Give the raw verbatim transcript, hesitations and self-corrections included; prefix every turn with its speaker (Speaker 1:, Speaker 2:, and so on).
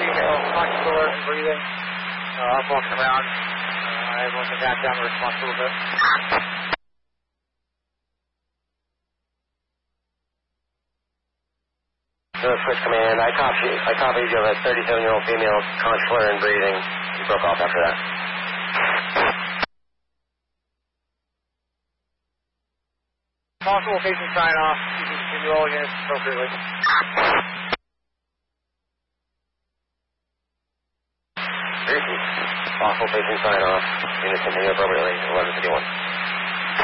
Speaker 1: female, consular and breathing. Uh, I'm walking around. Uh, everyone can back down the response a little bit.
Speaker 2: Switch command, I copy, I copied you have a thirty-seven-year-old female, consular and breathing. You broke off after that.
Speaker 1: Possible patient sign off. You can continue all units appropriately.
Speaker 2: Repeat. Possible patient sign off. Units continue appropriately. eleven fifty-one.